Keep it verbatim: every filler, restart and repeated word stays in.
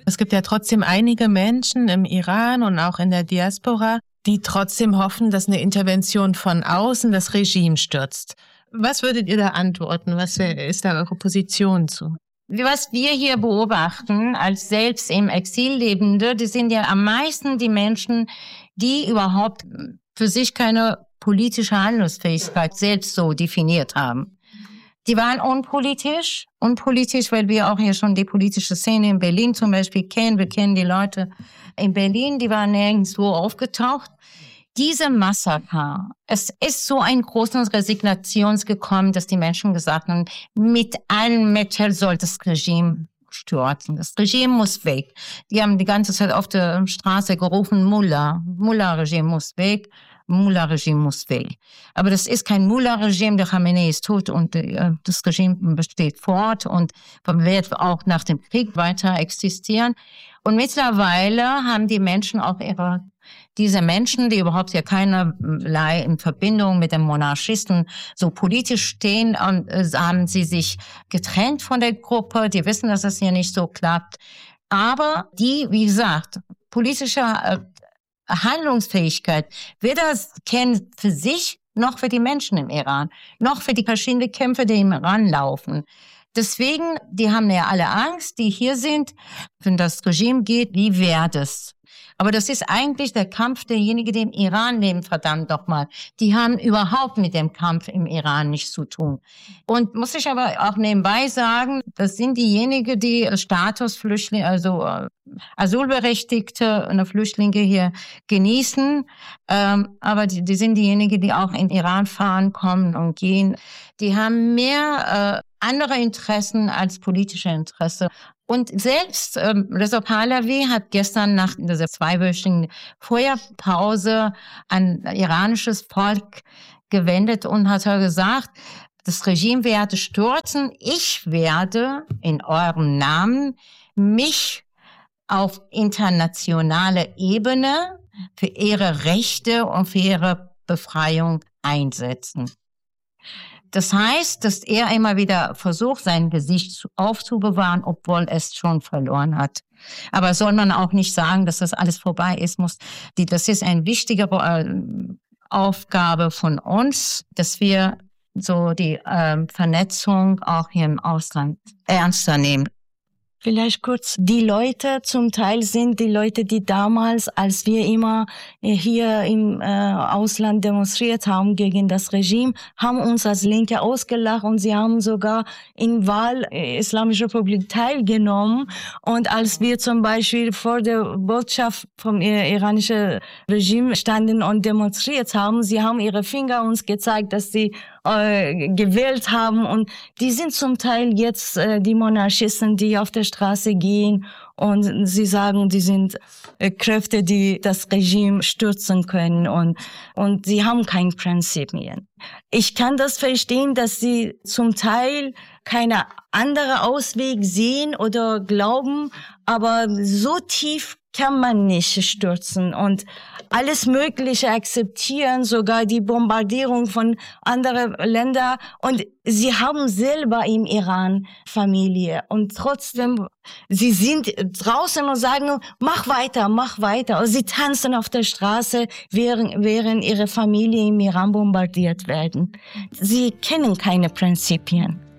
Es gibt ja trotzdem einige Menschen im Iran und auch in der Diaspora, die trotzdem hoffen, dass eine Intervention von außen das Regime stürzt. Was würdet ihr da antworten? Was ist da eure Position zu? Was wir hier beobachten, als selbst im Exil Lebende, die sind ja am meisten die Menschen, die überhaupt für sich keine politische Handlungsfähigkeit selbst so definiert haben. Die waren unpolitisch, unpolitisch, weil wir auch hier schon die politische Szene in Berlin zum Beispiel kennen. Wir kennen die Leute in Berlin, die waren nirgendwo aufgetaucht. Diese Massaker, es ist so ein großes Resignations gekommen, dass die Menschen gesagt haben, mit allen Mitteln soll das Regime stürzen. Das Regime muss weg. Die haben die ganze Zeit auf der Straße gerufen, Mullah, Mullah-Regime muss weg. Mullah-Regime muss weg. Aber das ist kein Mullah-Regime, der Khamenei ist tot und äh, das Regime besteht fort und wird auch nach dem Krieg weiter existieren. Und mittlerweile haben die Menschen auch ihre, diese Menschen, die überhaupt ja keinerlei in Verbindung mit dem Monarchisten so politisch stehen, und, äh, haben sie sich getrennt von der Gruppe. Die wissen, dass das hier nicht so klappt. Aber die, wie gesagt, politische äh, Handlungsfähigkeit, weder kennen für sich noch für die Menschen im Iran, noch für die verschiedenen Kämpfe, die im Iran laufen. Deswegen, die haben ja alle Angst, die hier sind, wenn das Regime geht, wie wäre das? Aber das ist eigentlich der Kampf derjenigen, die im Iran leben, verdammt doch mal. Die haben überhaupt mit dem Kampf im Iran nichts zu tun. Und muss ich aber auch nebenbei sagen, das sind diejenigen, die Statusflüchtlinge, also äh, Asylberechtigte und Flüchtlinge hier genießen. Ähm, aber die, die sind diejenigen, die auch in Iran fahren, kommen und gehen. Die haben mehr äh, andere Interessen als politische Interesse. Und selbst ähm, Reza Pahlavi hat gestern nach dieser zweiwöchigen Feuerpause an iranisches Volk gewendet und hat gesagt, das Regime werde stürzen. Ich werde in eurem Namen mich auf internationaler Ebene für ihre Rechte und für ihre Befreiung einsetzen. Das heißt, dass er immer wieder versucht, sein Gesicht aufzubewahren, obwohl es schon verloren hat. Aber soll man auch nicht sagen, dass das alles vorbei ist, muss, die, das ist eine wichtige äh, Aufgabe von uns, dass wir so die äh, Vernetzung auch hier im Ausland ernster nehmen. Vielleicht kurz, die Leute zum Teil sind die Leute, die damals, als wir immer hier im äh, Ausland demonstriert haben gegen das Regime, haben uns als Linke ausgelacht und sie haben sogar in Wahl äh, Islamische Republik teilgenommen. Und als wir zum Beispiel vor der Botschaft vom äh, iranischen Regime standen und demonstriert haben, sie haben ihre Finger uns gezeigt, dass sie äh, gewählt haben, und die sind zum Teil jetzt äh, die Monarchisten, die auf der Straße gehen und sie sagen, die sind äh, Kräfte, die das Regime stürzen können, und und sie haben keine Prinzipien. Ich kann das verstehen, dass sie zum Teil keine andere Ausweg sehen oder glauben, aber so tief kann man nicht stürzen und alles Mögliche akzeptieren, sogar die Bombardierung von anderen Ländern. Und sie haben selber im Iran Familie und trotzdem, sie sind draußen und sagen, mach weiter, mach weiter. Und sie tanzen auf der Straße, während, während ihre Familie im Iran bombardiert werden. Sie kennen keine Prinzipien.